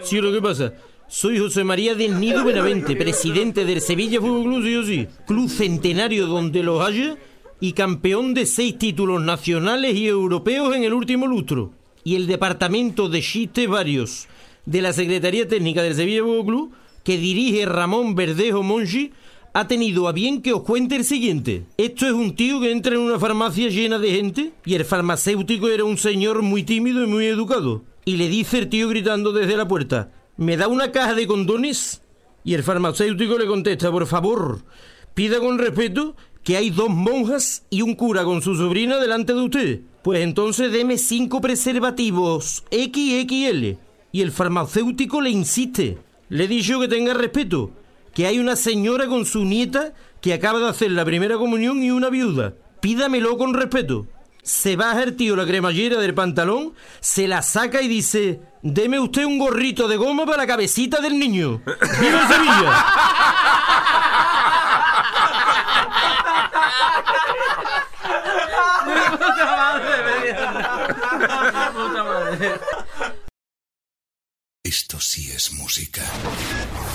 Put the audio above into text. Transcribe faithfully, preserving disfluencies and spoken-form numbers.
Sí, lo que pasa, soy José María del Nido Benavente, presidente del Sevilla Fútbol Club, sí o sí. Club centenario donde los haya y campeón de seis títulos nacionales y europeos en el último lustro. Y el departamento de chistes varios de la Secretaría Técnica del Sevilla Fútbol Club, que dirige Ramón Verdejo Monchi, ha tenido a bien que os cuente el siguiente. Esto es un tío que entra en una farmacia llena de gente y el farmacéutico era un señor muy tímido y muy educado. Y le dice el tío gritando desde la puerta: ¿me da una caja de condones? Y el farmacéutico le contesta: por favor, pida con respeto que hay dos monjas y un cura con su sobrina delante de usted. Pues entonces deme cinco preservativos equis equis ele. Y el farmacéutico le insiste: le he dicho que tenga respeto, que hay una señora con su nieta que acaba de hacer la primera comunión y una viuda. Pídamelo con respeto. Se baja el tío la cremallera del pantalón, se la saca y dice: deme usted un gorrito de goma para la cabecita del niño. ¡Viva Sevilla! Esto sí es música.